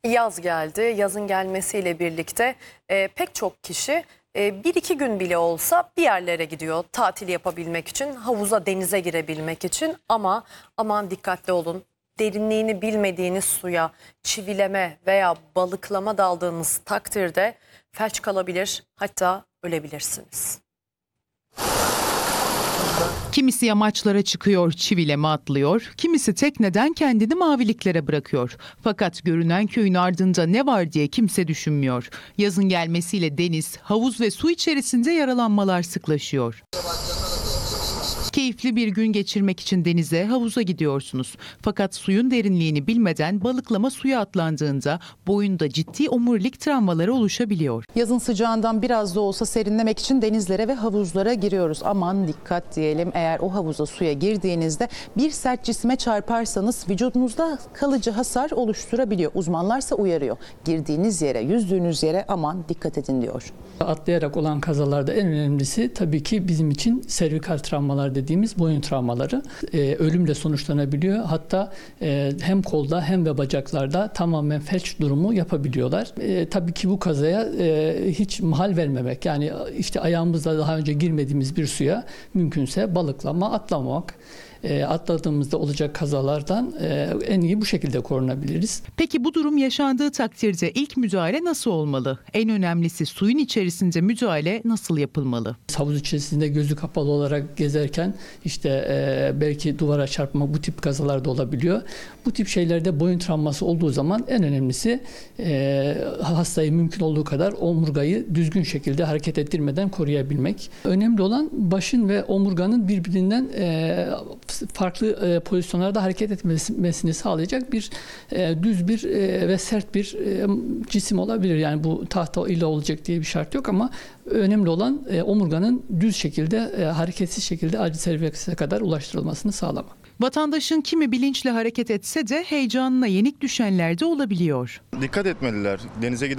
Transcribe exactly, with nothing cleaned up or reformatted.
Yaz geldi. Yazın gelmesiyle birlikte e, pek çok kişi e, bir iki gün bile olsa bir yerlere gidiyor tatil yapabilmek için, havuza, denize girebilmek için. Ama aman dikkatli olun. Derinliğini bilmediğiniz suya çivileme veya balıklama daldığınız takdirde felç kalabilir, hatta ölebilirsiniz. Kimisi yamaçlara çıkıyor, çivileme atlıyor, kimisi tekneden kendini maviliklere bırakıyor. Fakat görünen köyün ardında ne var diye kimse düşünmüyor. Yazın gelmesiyle deniz, havuz ve su içerisinde yaralanmalar sıklaşıyor. Keyifli bir gün geçirmek için denize, havuza gidiyorsunuz. Fakat suyun derinliğini bilmeden balıklama suya atlandığında boyunda ciddi omurilik travmaları oluşabiliyor. Yazın sıcağından biraz da olsa serinlemek için denizlere ve havuzlara giriyoruz. Aman dikkat diyelim, eğer o havuza, suya girdiğinizde bir sert cisme çarparsanız vücudunuzda kalıcı hasar oluşturabiliyor. Uzmanlarsa uyarıyor. Girdiğiniz yere, yüzdüğünüz yere aman dikkat edin diyor. Atlayarak olan kazalarda en önemlisi tabii ki bizim için servikal travmalar dediğimiz boyun travmaları. Ee, ölümle sonuçlanabiliyor. Hatta e, hem kolda hem de bacaklarda tamamen felç durumu yapabiliyorlar. E, tabii ki bu kazaya e, hiç mahal vermemek. Yani işte ayağımızla daha önce girmediğimiz bir suya mümkünse balıklama, atlamamak. E, atladığımızda olacak kazalardan e, en iyi bu şekilde korunabiliriz. Peki bu durum yaşandığı takdirde ilk müdahale nasıl olmalı? En önemlisi suyun içerisinde müdahale nasıl yapılmalı? Havuz içerisinde gözü kapalı olarak gezerken işte e, belki duvara çarpma, bu tip kazalar da olabiliyor. Bu tip şeylerde boyun travması olduğu zaman en önemlisi e, hastayı mümkün olduğu kadar omurgayı düzgün şekilde hareket ettirmeden koruyabilmek. Önemli olan başın ve omurganın birbirinden e, farklı e, pozisyonlarda hareket etmesini sağlayacak bir e, düz bir e, ve sert bir e, cisim olabilir. Yani bu tahta ile olacak diye bir şart yok ama önemli olan e, omurganın düz şekilde, e, hareketsiz şekilde acil servise kadar ulaştırılmasını sağlamak. Vatandaşın kimi bilinçle hareket etse de heyecanına yenik düşenler de olabiliyor. Dikkat etmeliler. Denize